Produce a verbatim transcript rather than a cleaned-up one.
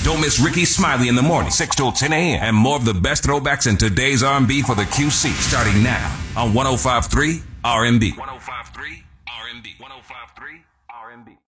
Don't miss Ricky Smiley in the morning, six till ten a.m. And more of the best throwbacks in today's R and B for the Q C, starting now on one oh five point three R and B. one oh five point three R and B. one oh five point three R and B.